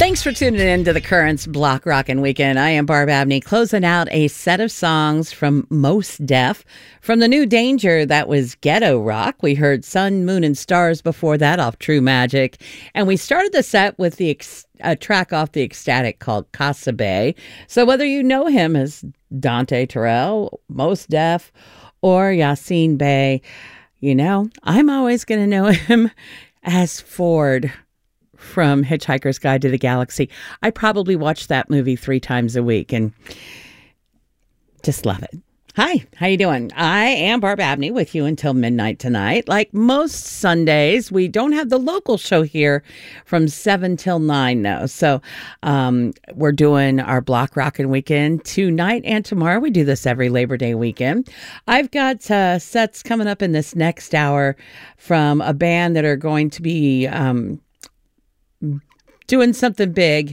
Thanks for tuning in to the Currents Block Rockin' Weekend. I am Barb Abney, closing out a set of songs from Mos Def. From the new Danger, that was Ghetto Rock. We heard Sun, Moon, and Stars before that off True Magic. And we started the set with a track off the Ecstatic called Casa Bay. So whether you know him as Dante Terrell, Mos Def, or Yasin Bey, you know, I'm always going to know him as Ford from Hitchhiker's Guide to the Galaxy. I probably watch that movie 3 times a week and just love it. Hi, how you doing? I am Barb Abney with you until midnight tonight. Like most Sundays, we don't have the local show here from 7 till 9 though. So we're doing our Block Rockin' Weekend tonight and tomorrow. We do this every Labor Day weekend. I've got sets coming up in this next hour from a band that are going to be doing something big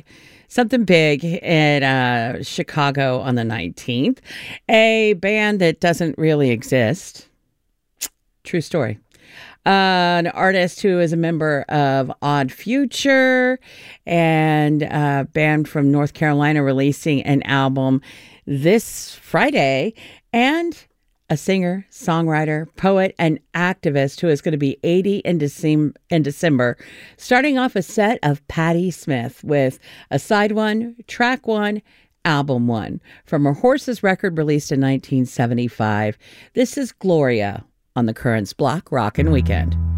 in Chicago on the 19th. A band that doesn't really exist. True story. An artist who is a member of Odd Future and a band from North Carolina releasing an album this Friday, and a singer, songwriter, poet, and activist who is going to be 80 in December. Starting off a set of Patti Smith with a side one, track one, album one from her Horses record released in 1975. This is Gloria on the Currents Block Rockin' Weekend.